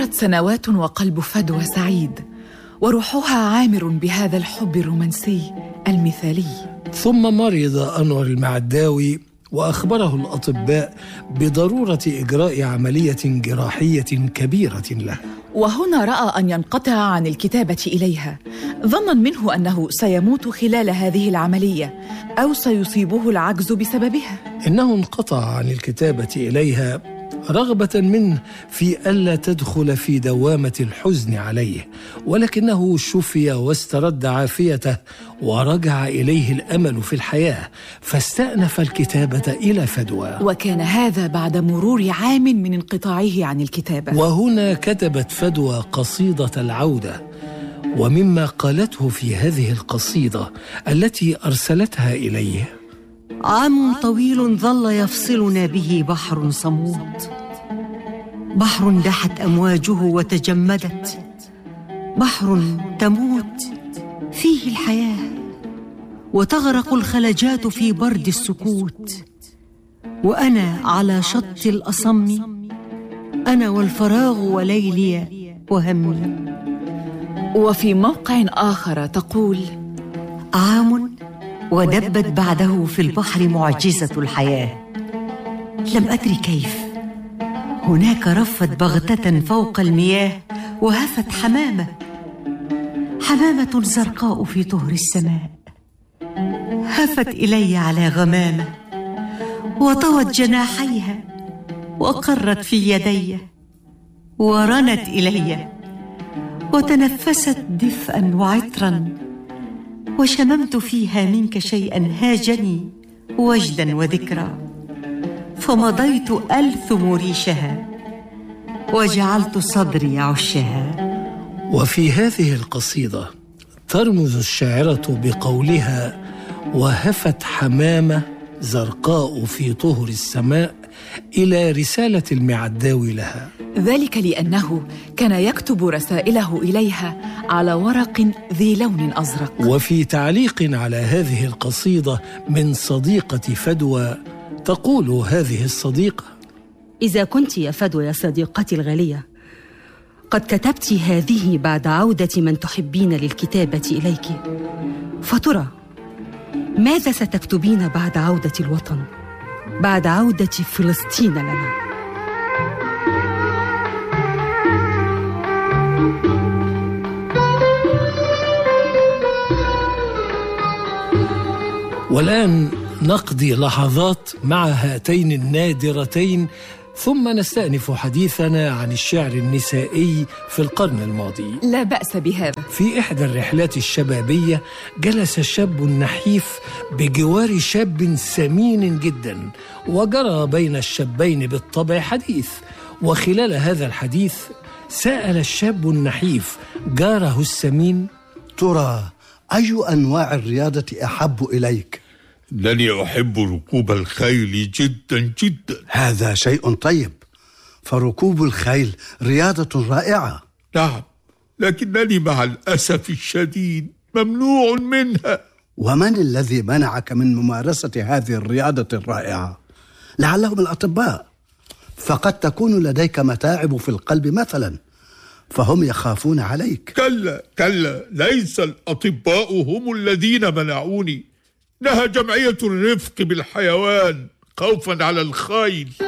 مرت سنوات وقلب فدوى سعيد، وروحها عامر بهذا الحب الرومانسي المثالي. ثم مرض أنور المعداوي، وأخبره الأطباء بضرورة إجراء عملية جراحية كبيرة له، وهنا رأى أن ينقطع عن الكتابة إليها، ظناً منه أنه سيموت خلال هذه العملية أو سيصيبه العجز بسببها. إنه انقطع عن الكتابة إليها رغبة منه في ألا تدخل في دوامة الحزن عليه، ولكنه شفي واسترد عافيته ورجع إليه الأمل في الحياة، فاستأنف الكتابة إلى فدوى. وكان هذا بعد مرور عام من انقطاعه عن الكتابة. وهنا كتبت فدوى قصيدة العودة، ومما قالته في هذه القصيدة التي أرسلتها إليه: عام طويل ظل يفصلنا به بحر صمود، بحر دحت أمواجه وتجمدت، بحر تموت فيه الحياة وتغرق الخلجات في برد السكوت، وأنا على شط الأصم، أنا والفراغ وليلي وهمي. وفي موقع آخر تقول: عام ودبت بعده في البحر معجزة الحياة، لم أدري كيف، هناك رفت بغتة فوق المياه وهفت حمامة، حمامة زرقاء في طهر السماء، هفت إلي على غمامة وطوت جناحيها وقرت في يدي ورنت إلي وتنفست دفئا وعطرا، وشممت فيها منك شيئا هاجني وجدا وذكرى، فمضيت ألثم ريشها وجعلت صدري عشها. وفي هذه القصيدة ترمز الشاعرة بقولها: وهفت حمامة زرقاء في طهر السماء، إلى رسالة المعداوي لها، ذلك لأنه كان يكتب رسائله إليها على ورق ذي لون أزرق. وفي تعليق على هذه القصيدة من صديقة فدوى تقول هذه الصديقة: إذا كنت يا فدوى يا صديقتي الغالية قد كتبت هذه بعد عودة من تحبين للكتابة إليك، فترى ماذا ستكتبين بعد عودة الوطن، بعد عودة فلسطين لنا؟ والآن نقضي لحظات مع هاتين النادرتين، ثم نستأنف حديثنا عن الشعر النسائي في القرن الماضي. لا بأس بهذا. في إحدى الرحلات الشبابية جلس شاب نحيف بجوار شاب سمين جدا، وجرى بين الشابين بالطبع حديث، وخلال هذا الحديث سأل الشاب النحيف جاره السمين: ترى أي أنواع الرياضة أحب إليك؟ إنني أحب ركوب الخيل جدا جدا. هذا شيء طيب، فركوب الخيل رياضة رائعة. نعم، لكنني مع الأسف الشديد ممنوع منها. ومن الذي منعك من ممارسة هذه الرياضة الرائعة؟ لعلهم الأطباء، فقد تكون لديك متاعب في القلب مثلا، فهم يخافون عليك. كلا كلا، ليس الأطباء هم الذين منعوني، إنها جمعية الرفق بالحيوان خوفا على الخيل.